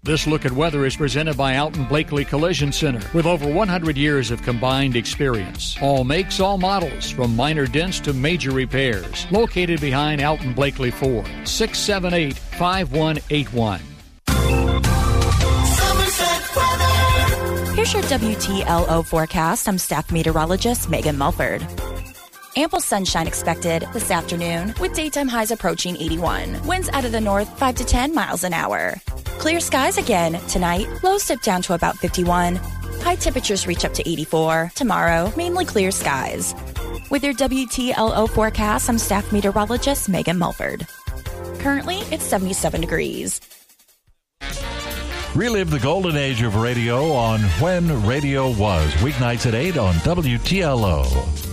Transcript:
This look at weather is presented by Alton Blakely Collision Center with over 100 years of combined experience. All makes, all models, from minor dents to major repairs. Located behind Alton Blakely Ford, 678-5181. Here's your WTLO forecast. I'm staff meteorologist Megan Mulford. Ample sunshine expected this afternoon with daytime highs approaching 81. Winds out of the north 5 to 10 miles an hour. Clear skies again tonight. Lows dip down to about 51. High temperatures reach up to 84. Tomorrow, mainly clear skies. With your WTLO forecast, I'm staff meteorologist Megan Mulford. Currently, it's 77 degrees. Relive the golden age of radio on When Radio Was. Weeknights at 8 on WTLO.